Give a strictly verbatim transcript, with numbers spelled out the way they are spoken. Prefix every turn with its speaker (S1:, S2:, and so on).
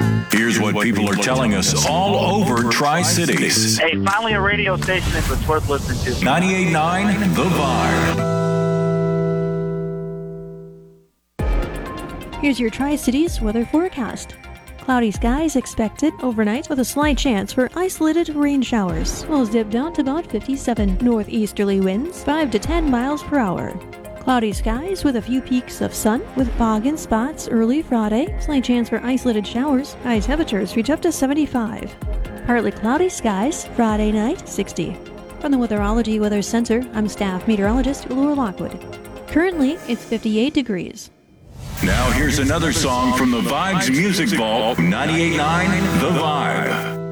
S1: Here's what people are telling us all over Tri-Cities.
S2: Hey, finally a radio station that's worth listening to.
S1: ninety-eight point nine The
S3: Vibe. Here's your Tri-Cities weather forecast. Cloudy skies expected overnight with a slight chance for isolated rain showers. Lows dip down to about fifty-seven. Northeasterly winds five to ten miles per hour. Cloudy skies with a few peaks of sun with fog in spots early Friday. Slight chance for isolated showers. High temperatures reach up to seventy-five. Partly cloudy skies Friday night, sixty. From the Weatherology Weather Center, I'm staff meteorologist Laura Lockwood. Currently, it's fifty-eight degrees.
S1: Now here's another song from the Vibes Music Vault, ninety-eight point nine The Vibe.